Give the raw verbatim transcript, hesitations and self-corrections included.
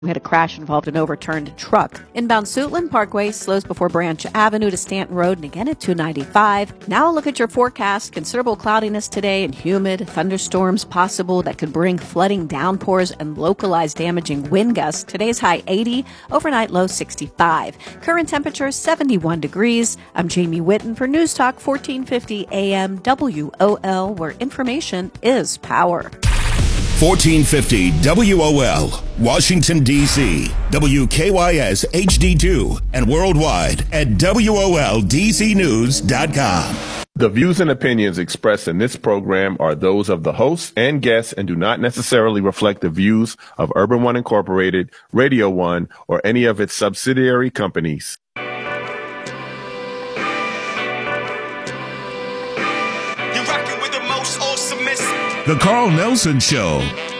We had a crash involved an overturned truck. Inbound Suitland Parkway slows before Branch Avenue to Stanton Road and again at two ninety-five. Now look at your forecast. Considerable cloudiness today and humid. Thunderstorms possible that could bring flooding, downpours, and localized damaging wind gusts. Today's high eighty, overnight low sixty-five. Current temperature seventy-one degrees. I'm Jamie Whitten for News Talk fourteen fifty A M W O L, where information is power. fourteen fifty W O L, Washington, D C, W K Y S H D two, and worldwide at W O L D C news dot com. The views and opinions expressed in this program are those of the hosts and guests and do not necessarily reflect the views of Urban One Incorporated, Radio One, or any of its subsidiary companies. You're rocking with the most awesomest. The Carl Nelson Show.